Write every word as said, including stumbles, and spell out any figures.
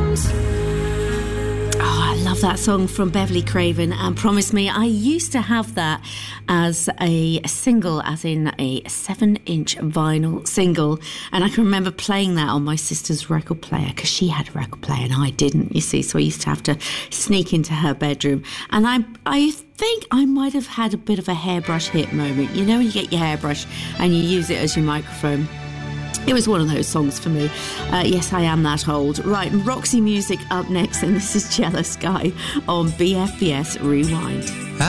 Love that song from Beverly Craven and Promise Me. I used to have that as a single, as in a seven inch vinyl single, and I can remember playing that on my sister's record player because she had a record player and I didn't, you see, so I used to have to sneak into her bedroom, and I I think I might have had a bit of a hairbrush hit moment. You know when you get your hairbrush and you use it as your microphone? It was one of those songs for me. Uh, yes, I am that old. Right, Roxy Music up next, and this is Jealous Guy on B F B S Rewind.